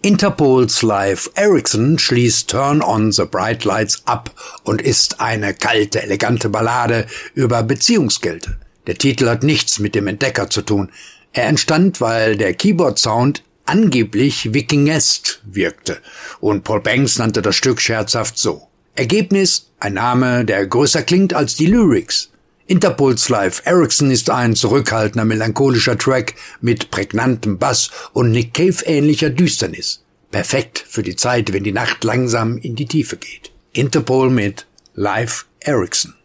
Interpols Live Ericsson schließt Turn on the Bright Lights ab und ist eine kalte, elegante Ballade über Beziehungskälte. Der Titel hat nichts mit dem Entdecker zu tun. Er entstand, weil der Keyboard-Sound angeblich wikingesk wirkte und Paul Banks nannte das Stück scherzhaft so. Ergebnis: ein Name, der größer klingt als die Lyrics. Interpols Live Ericsson ist ein zurückhaltender, melancholischer Track mit prägnantem Bass und Nick Cave-ähnlicher Düsternis. Perfekt für die Zeit, wenn die Nacht langsam in die Tiefe geht. Interpol mit Live Ericsson.